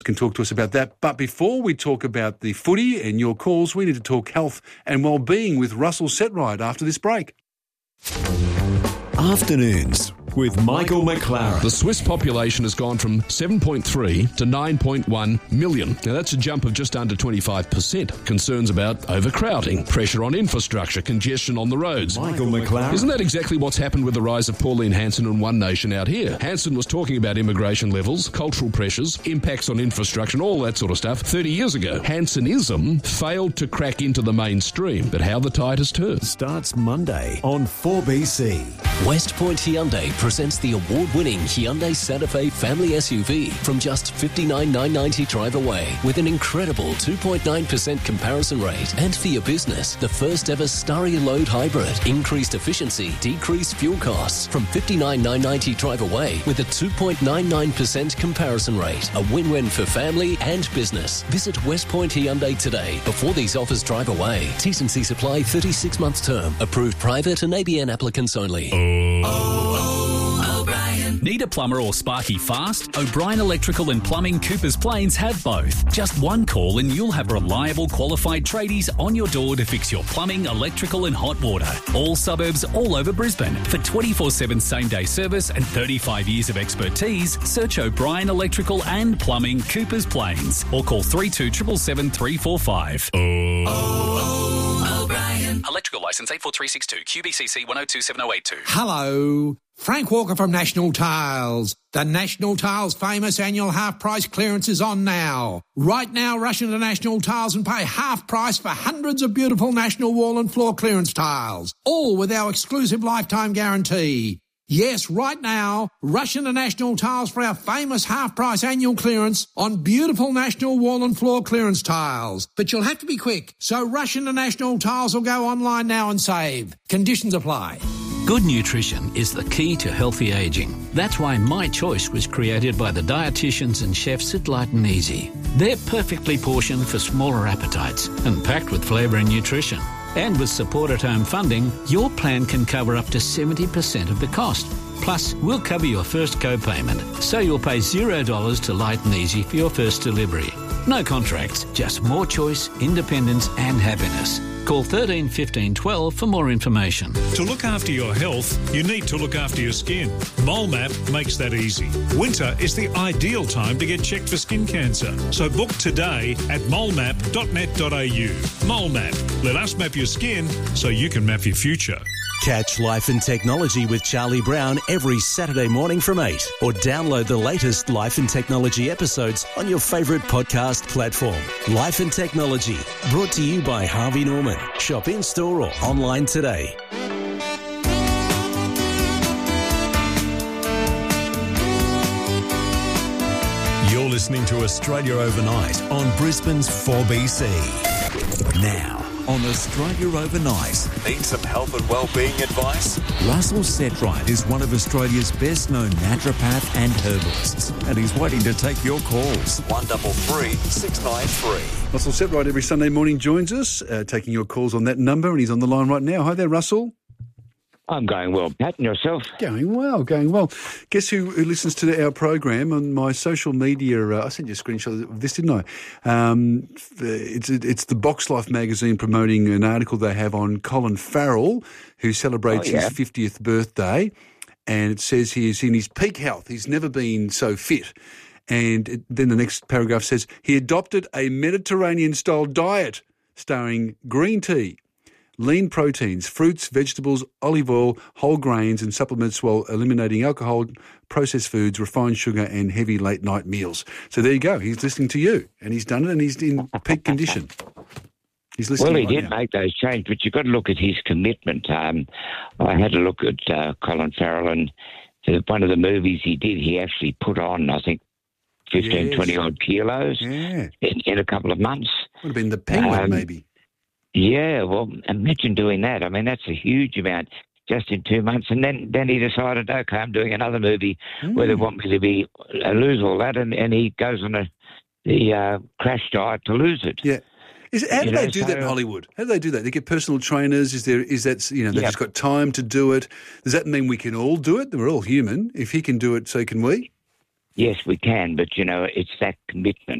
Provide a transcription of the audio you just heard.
can talk to us about that. But before we talk about the footy and your calls, we need to talk health and well-being with Russell Setright after this break. Afternoons with Michael McLaren. The Swiss population has gone from 7.3 to 9.1 million. Now, that's a jump of just under 25%. Concerns about overcrowding, pressure on infrastructure, congestion on the roads. Michael McLaren. Isn't that exactly what's happened with the rise of Pauline Hanson and One Nation out here? Hanson was talking about immigration levels, cultural pressures, impacts on infrastructure and all that sort of stuff 30 years ago. Hansonism failed to crack into the mainstream, but how the tide has turned. Starts Monday on 4BC. West Point Hyundai presents the award-winning Hyundai Santa Fe family SUV from just $59,990 drive away with an incredible 2.9% comparison rate. And for your business, the first ever Staria Load Hybrid. Increased efficiency, decreased fuel costs from $59,990 drive away with a 2.99% comparison rate. A win-win for family and business. Visit West Point Hyundai today before these offers drive away. T's and C's apply, 36 months term. Approved private and ABN applicants only. Need a plumber or sparky fast? O'Brien Electrical and Plumbing Coopers Plains have both. Just one call and you'll have reliable qualified tradies on your door to fix your plumbing, electrical and hot water. All suburbs all over Brisbane. For 24/7 same-day service and 35 years of expertise, search O'Brien Electrical and Plumbing Coopers Plains or call 3277 345. O'Brien. Electrical licence 84362 QBCC 10278082. Hello. Frank Walker from National Tiles. The National Tiles famous annual half-price clearance is on now. Right now, rush into National Tiles and pay half price for hundreds of beautiful National wall and floor clearance tiles, all with our exclusive lifetime guarantee. Yes, right now, rush into National Tiles for our famous half-price annual clearance on beautiful National wall and floor clearance tiles. But you'll have to be quick, so rush into National Tiles or go online now and save. Conditions apply. Good nutrition is the key to healthy ageing. That's why My Choice was created by the dietitians and chefs at Light and Easy. They're perfectly portioned for smaller appetites and packed with flavour and nutrition. And with support at home funding, your plan can cover up to 70% of the cost. Plus, we'll cover your first co-payment, so you'll pay $0 to Light and Easy for your first delivery. No contracts, just more choice, independence and happiness. Call 13 15 12 for more information. To look after your health, you need to look after your skin. MoleMap makes that easy. Winter is the ideal time to get checked for skin cancer. So book today at molemap.net.au. MoleMap. Let us map your skin so you can map your future. Catch Life and Technology with Charlie Brown every Saturday morning from 8 or download the latest Life and Technology episodes on your favourite podcast platform. Life and Technology, brought to you by Harvey Norman. Shop in-store or online today. You're listening to Australia Overnight on Brisbane's 4BC. Now, on Australia Overnight. Need some health and wellbeing advice? Russell Setright is one of Australia's best-known naturopath and herbalists, and he's waiting to take your calls. 133 693. Russell Setright every Sunday morning joins us, taking your calls on that number, and he's on the line right now. Hi there, Russell. I'm going well, Pat, and yourself? Going well. Guess who listens to our program on my social media? I sent you a screenshot of this, didn't I? It's the Box Life magazine promoting an article they have on Colin Farrell, who celebrates his 50th birthday, and it says he is in his peak health. He's never been so fit. And then the next paragraph says he adopted a Mediterranean-style diet starring green tea, lean proteins, fruits, vegetables, olive oil, whole grains and supplements while eliminating alcohol, processed foods, refined sugar and heavy late-night meals. So there you go. He's listening to you and he's done it and he's in peak condition. He's listening. Well, he did make those changes, but you've got to look at his commitment. I had a look at Colin Farrell, and one of the movies he did, he actually put on, I think, 15, 20-odd kilos in a couple of months. Would have been the Penguin, maybe. Yeah, well, imagine doing that. I mean, that's a huge amount just in 2 months. And then he decided, okay, I'm doing another movie where they want me to lose all that, and he goes on the crash diet to lose it. Yeah. How do they do that in Hollywood? How do they do that? They get personal trainers? They've just got time to do it? Does that mean we can all do it? We're all human. If he can do it, so can we? Yes, we can, but, it's that commitment